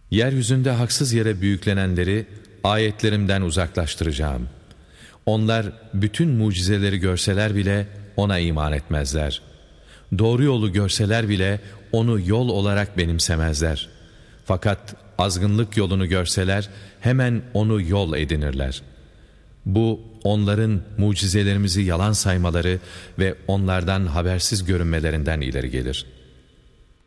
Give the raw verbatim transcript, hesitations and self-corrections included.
Yeryüzünde haksız yere büyüklenenleri ayetlerimden uzaklaştıracağım. Onlar bütün mucizeleri görseler bile ona iman etmezler. Doğru yolu görseler bile onu yol olarak benimsemezler. Fakat azgınlık yolunu görseler hemen onu yol edinirler. Bu onların mucizelerimizi yalan saymaları ve onlardan habersiz görünmelerinden ileri gelir.